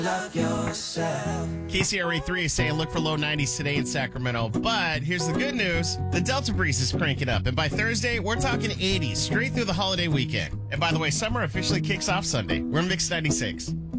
KCRA3 is saying look for low 90s today in Sacramento. But here's the good news. The Delta breeze is cranking up. And by Thursday, we're talking 80s straight through the holiday weekend. And by the way, summer officially kicks off Sunday. We're Mix 96.